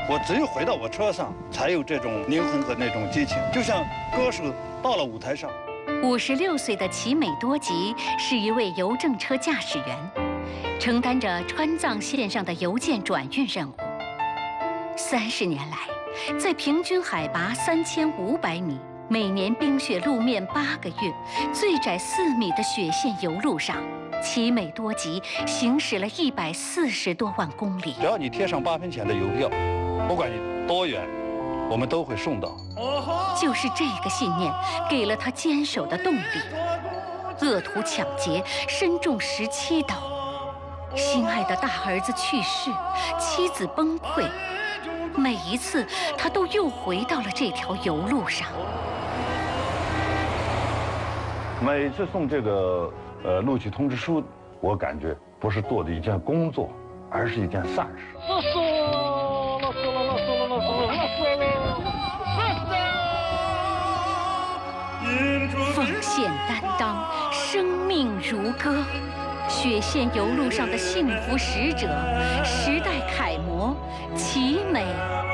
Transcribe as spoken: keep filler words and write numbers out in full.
我只有回到我车上，才有这种灵魂和那种激情，就像歌手到了舞台上。 五十六岁的齐美多吉是一位邮政车驾驶员，承担着川藏线上的邮件转运任务。三十年来，在平均海拔三千五百米、每年冰雪路面八个月、最窄四米的雪线油路上，齐美多吉行驶了一百四十多万公里。 只要你贴上八分钱的邮票，不管你多远，我们都会送到。 就是这个信念，给了他坚守的动力。恶徒抢劫，身中十七刀，心爱的大儿子去世，妻子崩溃，每一次他都又回到了这条油路上。 每次送这个呃录取通知书，我感觉不是做的一件工作，而是一件善事。 奉献担当，生命如歌。雪线油路上的幸福使者，时代楷模，齐美